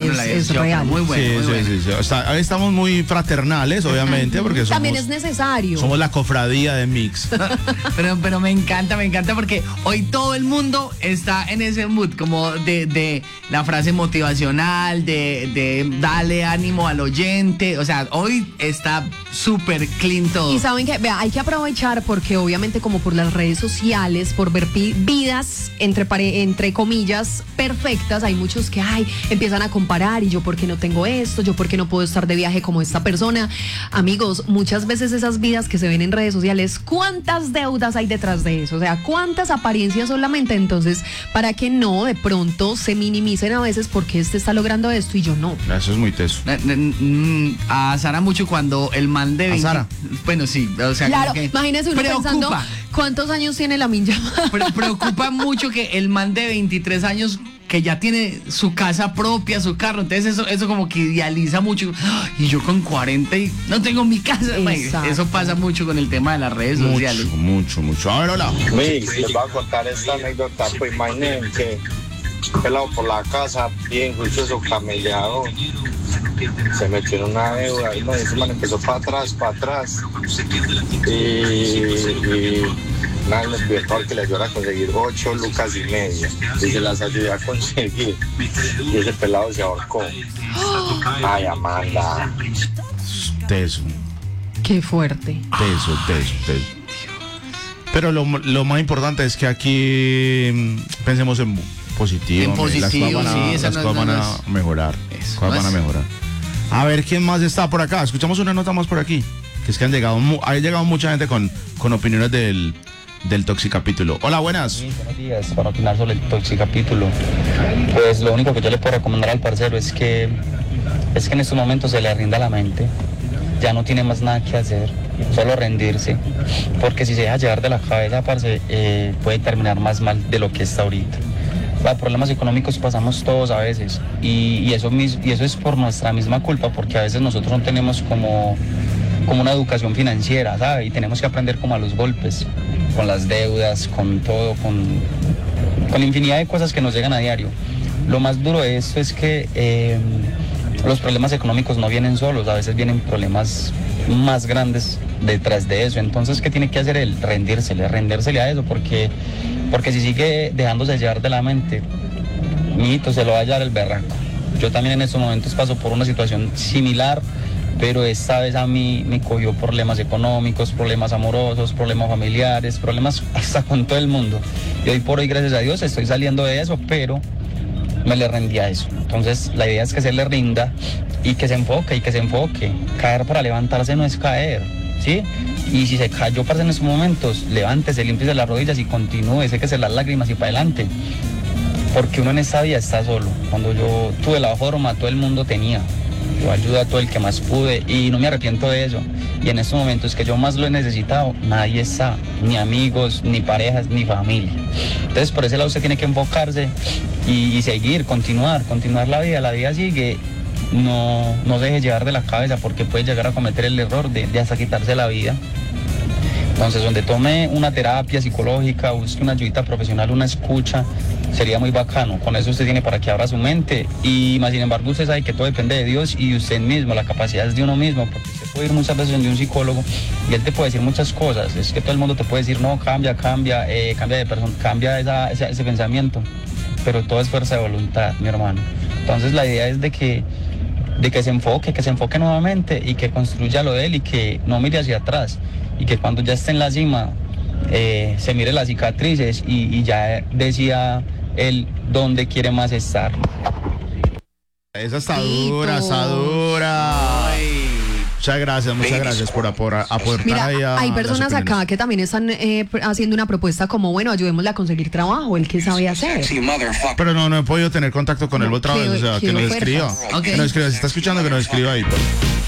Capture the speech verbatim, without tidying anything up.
bueno la es, es real. Muy bueno, sí, muy sí, bueno. sí, sí. Está, estamos muy fraternales, obviamente, porque somos, también es necesario. somos la cofradía de Mix. Pero, pero me encanta, me encanta porque hoy todo el mundo está en ese mood, como de, de la frase motivacional, de, de darle ánimo al oyente. O sea, hoy está súper clean todo. Y saben que, vea, hay que aprovechar porque obviamente como por las redes sociales, por ver pi- vidas entre, pare- entre comillas perfectas, hay muchos que, ay, empiezan a comparar y yo por qué no tengo esto, yo por qué no puedo estar de viaje como esta persona. Amigos, muchas veces esas vidas que se ven en redes sociales, ¿cuántas deudas hay detrás de eso? O sea, ¿cuántas apariencias solamente? Entonces, para que no de pronto se minimicen a veces porque este está logrando esto y yo no. Eso es muy teso. A Sara mucho cuando el man de veinte, ¿A Sara? Bueno, sí, o sea, Claro, como que imagínese uno preocupa, pensando cuántos años tiene la Minja. pre- preocupa mucho que el man de veintitrés años que ya tiene su casa propia, su carro, entonces eso, eso como que idealiza mucho. Y yo con cuarenta y no tengo mi casa. Exacto. Eso pasa mucho con el tema de las redes Mucho, sociales. mucho, mucho. A ver, hola. Mix, les voy a contar esta anécdota. Pues imaginen que pelado por la casa, bien juicioso, camellado, se metió en una deuda y no, ese man empezó para atrás, para atrás. Y, y nada, me pidió por que le ayudara a conseguir ocho lucas y media. Y se las ayudé a conseguir. Y ese pelado se ahorcó. Ay, Amanda. Teso, Qué fuerte. teso, teso, teso. Pero lo, lo más importante es que aquí mm, pensemos en positivo. En hombre. positivo, las cosas van a, sí, esa las no- cosas no- van no a es- mejorar. Eso, Las cosas no van a es- mejorar. A ver, ¿quién más está por acá? Escuchamos una nota más por aquí. Que es que han llegado, mu- ha llegado mucha gente con, con opiniones del, del Toxicapítulo. Hola, buenas. Sí, buenos días. Para opinar sobre el Toxicapítulo, pues lo único que yo le puedo recomendar al parcero es que es que en estos momentos se le rinda la mente, ya no tiene más nada que hacer, solo rendirse, porque si se deja llevar de la cabeza, parce, eh, puede terminar más mal de lo que está ahorita. Los problemas económicos pasamos todos a veces y, y, eso, mis- y eso es por nuestra misma culpa, porque a veces nosotros no tenemos como, como una educación financiera, ¿sabe? Y tenemos que aprender como a los golpes, con las deudas, con todo, con, con infinidad de cosas que nos llegan a diario. Lo más duro de esto es que eh, los problemas económicos no vienen solos, a veces vienen problemas más grandes detrás de eso. Entonces, ¿qué tiene que hacer él? Rendírsele, rendírsele a eso, porque, porque si sigue dejándose llevar de la mente, mijito, se lo va a llevar el berraco. Yo también en estos momentos paso por una situación similar, pero esta vez a mí me cogió problemas económicos, problemas amorosos, problemas familiares, problemas hasta con todo el mundo. Y hoy por hoy, gracias a Dios, estoy saliendo de eso, pero me le rendí a eso. Entonces, la idea es que se le rinda y que se enfoque, y que se enfoque. Caer para levantarse no es caer, ¿sí? Y si se cayó, parce, en estos momentos, levántese, límpiese las rodillas y continúe, séquese las lágrimas y para adelante. Porque uno en esta vida está solo. Cuando yo tuve la forma, todo el mundo tenía. Yo ayudo a todo el que más pude y no me arrepiento de eso. Y en estos momentos que yo más lo he necesitado, nadie está, ni amigos, ni parejas, ni familia. Entonces por ese lado usted tiene que enfocarse y, y seguir, continuar, continuar la vida. La vida sigue, no, no se deje llevar de la cabeza porque puede llegar a cometer el error de, de hasta quitarse la vida. Entonces, donde tome una terapia psicológica, busque una ayuda profesional, una escucha, sería muy bacano. Con eso usted tiene para que abra su mente. Y más sin embargo, usted sabe que todo depende de Dios y usted mismo, la capacidad es de uno mismo, porque usted puede ir muchas veces donde un psicólogo y él te puede decir muchas cosas. Es que todo el mundo te puede decir, no, cambia, cambia, eh, cambia de persona, cambia esa, esa, ese pensamiento. Pero todo es fuerza de voluntad, mi hermano. Entonces, la idea es de que de que se enfoque, que se enfoque nuevamente y que construya lo de él y que no mire hacia atrás. Y que cuando ya esté en la cima, eh, se mire las cicatrices y, y ya decía él dónde quiere más estar. Esa está Tito. dura, está dura. Muchas gracias, muchas gracias por apor- aportar Mira, ahí a hay las personas opiniones. acá que también están eh, haciendo una propuesta como, bueno, ayudémosle a conseguir trabajo, el que sabe hacer. Pero no, no he podido tener contacto con él otra qué- vez, o sea, qué que nos ofertas. escriba. Ok. Que nos escriba, si está escuchando, que nos escriba ahí. Pues.